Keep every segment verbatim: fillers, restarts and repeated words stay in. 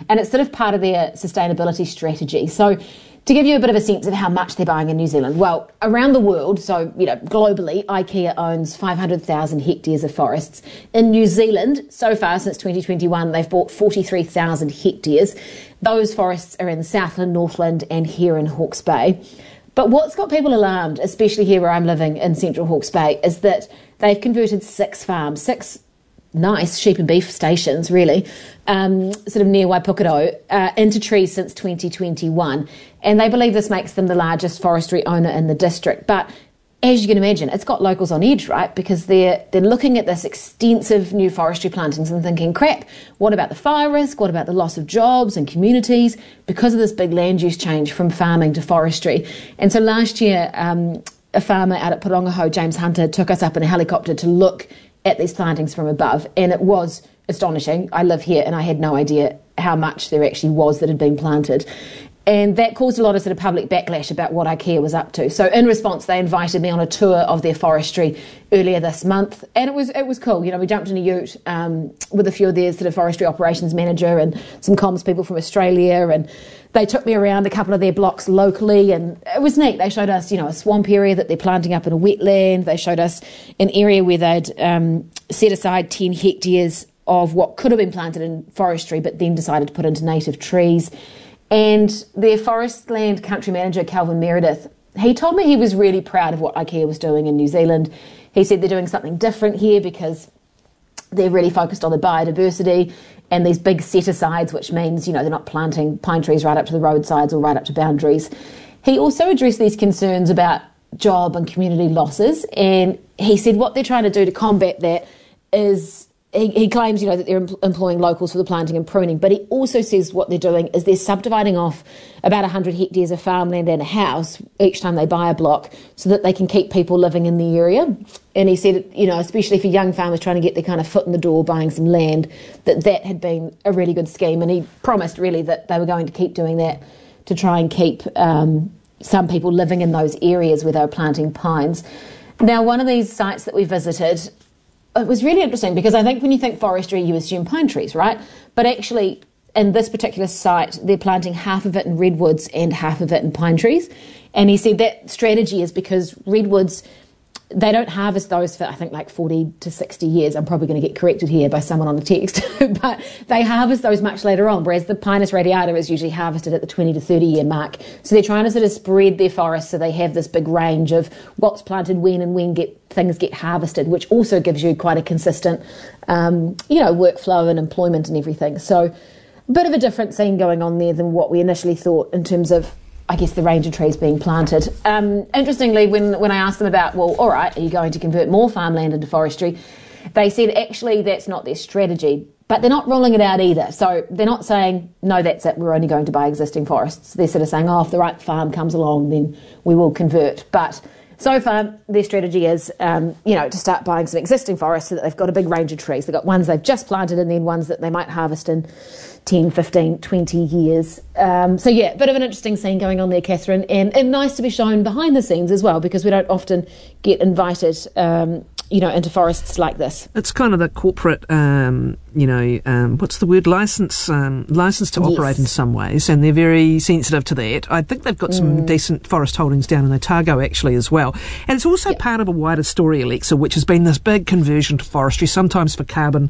and it's sort of part of their sustainability strategy. So to give you a bit of a sense of how much they're buying in New Zealand, well, around the world, so, you know, globally, IKEA owns five hundred thousand hectares of forests. In New Zealand, so far since twenty twenty-one, they've bought forty-three thousand hectares. Those forests are in Southland, Northland, and here in Hawke's Bay. But what's got people alarmed, especially here where I'm living in central Hawke's Bay, is that they've converted six farms, six nice sheep and beef stations, really, um, sort of near Waipukaro, uh, into trees since twenty twenty-one. And they believe this makes them the largest forestry owner in the district. But as you can imagine, it's got locals on edge, right? Because they're, they're looking at this extensive new forestry plantings and thinking, crap, what about the fire risk? What about the loss of jobs and communities because of this big land use change from farming to forestry? And so last year, um, a farmer out at Parongaho, James Hunter, took us up in a helicopter to look at these plantings from above, and it was astonishing. I live here and I had no idea how much there actually was that had been planted. And that caused a lot of sort of public backlash about what IKEA was up to. So in response, they invited me on a tour of their forestry earlier this month, and it was it was cool. You know, we jumped in a ute um, with a few of their sort of forestry operations manager and some comms people from Australia, and they took me around a couple of their blocks locally, and it was neat. They showed us, you know, a swamp area that they're planting up in a wetland. They showed us an area where they'd um, set aside ten hectares of what could have been planted in forestry, but then decided to put into native trees. And their Forestland country manager, Calvin Meredith, he told me he was really proud of what IKEA was doing in New Zealand. He said they're doing something different here because they're really focused on the biodiversity and these big set-asides, which means, you know, they're not planting pine trees right up to the roadsides or right up to boundaries. He also addressed these concerns about job and community losses, and he said what they're trying to do to combat that is... He, he claims, you know, that they're em- employing locals for the planting and pruning, but he also says what they're doing is they're subdividing off about one hundred hectares of farmland and a house each time they buy a block so that they can keep people living in the area. And he said, you know, especially for young farmers trying to get their kind of foot in the door buying some land, that that had been a really good scheme. And he promised really that they were going to keep doing that to try and keep um, some people living in those areas where they were planting pines. Now, one of these sites that we visited, it was really interesting because I think when you think forestry, you assume pine trees, right? But actually, in this particular site, they're planting half of it in redwoods and half of it in pine trees. And he said that strategy is because redwoods, they don't harvest those for, I think, like forty to sixty years. I'm probably going to get corrected here by someone on the text. But they harvest those much later on, whereas the Pinus radiata is usually harvested at the twenty to thirty year mark. So they're trying to sort of spread their forests so they have this big range of what's planted when and when get things get harvested, which also gives you quite a consistent, um, you know, workflow and employment and everything. So a bit of a different scene going on there than what we initially thought in terms of, I guess, the range of trees being planted. Um, interestingly, when, when I asked them about, well, all right, are you going to convert more farmland into forestry? They said, actually, that's not their strategy, but they're not ruling it out either. So they're not saying, no, that's it, we're only going to buy existing forests. They're sort of saying, oh, if the right farm comes along, then we will convert. But so far, their strategy is, um, you know, to start buying some existing forests so that they've got a big range of trees. They've got ones they've just planted and then ones that they might harvest in ten, fifteen, twenty years. Um, so, yeah, a bit of an interesting scene going on there, Catherine, and, and nice to be shown behind the scenes as well, because we don't often get invited, um, you know, into forests like this. It's kind of the corporate, um, you know, um, what's the word, license um, license to operate yes. in some ways, and they're very sensitive to that. I think they've got some mm. decent forest holdings down in Otago, actually, as well. And it's also yep. part of a wider story, Alexa, which has been this big conversion to forestry, sometimes for carbon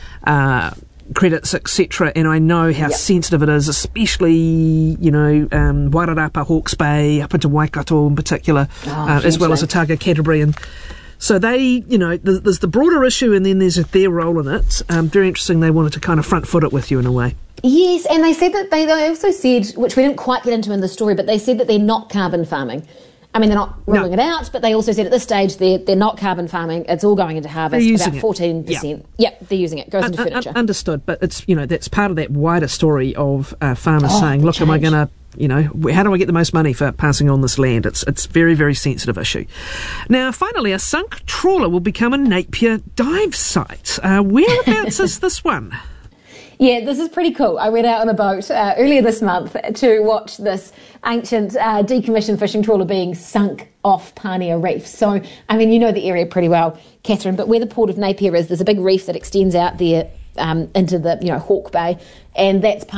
uh credits, et cetera. And I know how yep. sensitive it is, especially, you know, um, Wairarapa, Hawke's Bay, up into Waikato in particular, oh, uh, as well as Otago, Canterbury. And so they, you know, there's, there's the broader issue and then there's their role in it. Um, very interesting. They wanted to kind of front foot it with you in a way. Yes, and they said that they, they also said, which we didn't quite get into in the story, but they said that they're not carbon farming. I mean, they're not ruling no. it out, but they also said at this stage they're, they're not carbon farming. It's all going into harvest, about fourteen percent. Yeah. Yep, they're using it. Goes un- into furniture. Un- understood, but it's, you know, that's part of that wider story of uh, farmers oh, saying, look, change. am I going to, you know, how do I get the most money for passing on this land? It's it's very, very sensitive issue. Now, finally, a sunk trawler will become a Napier dive site. Uh, whereabouts is this one? Yeah, this is pretty cool. I went out on a boat uh, earlier this month to watch this ancient uh, decommissioned fishing trawler being sunk off Pania Reef. So, I mean, you know the area pretty well, Catherine, but where the port of Napier is, there's a big reef that extends out there um, into the, you know, Hawke Bay, and that's